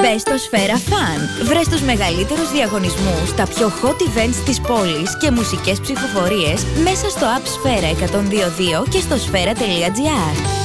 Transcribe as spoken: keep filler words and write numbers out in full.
Μπες στο Σφαίρα Fun. Βρες τους μεγαλύτερους διαγωνισμούς, τα πιο hot events της πόλης και μουσικές ψηφοφορίες μέσα στο app Σφαίρα εκατόν δύο δύο και στο σφαίρα τελεία τζι άρ.